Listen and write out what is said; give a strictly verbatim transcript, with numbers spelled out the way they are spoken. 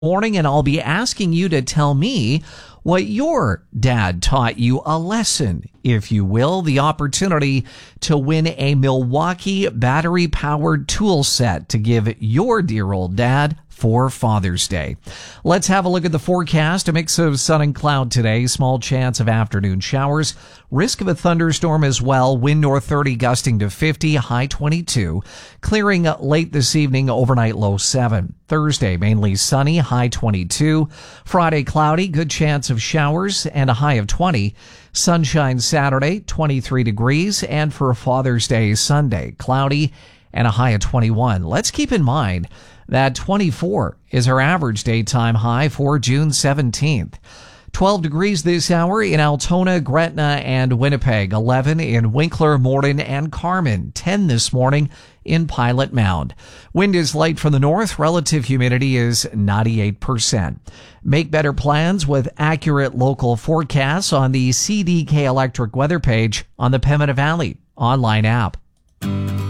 Morning, and I'll be asking you to tell me what your dad taught you, a lesson, if you will, the opportunity to win a Milwaukee battery-powered tool set to give your dear old dad for Father's Day. Let's have a look at the forecast. A mix of sun and cloud today. Small chance of afternoon showers. Risk of a thunderstorm as well. Wind north thirty, gusting to fifty, high twenty-two. Clearing late this evening, overnight low seven. Thursday, mainly sunny, high twenty-two. Friday, cloudy, good chance of showers and a high of twenty. Sunshine Saturday, twenty-three degrees. And for Father's Day Sunday, cloudy and a high of twenty-one. Let's keep in mind that twenty-four is our average daytime high for June seventeenth. twelve degrees this hour in Altona, Gretna, and Winnipeg. eleven in Winkler, Morden, and Carmen. ten this morning in Pilot Mound. Wind is light from the north. Relative humidity is ninety-eight percent. Make better plans with accurate local forecasts on the C D K Electric weather page on the Pembina Valley online app.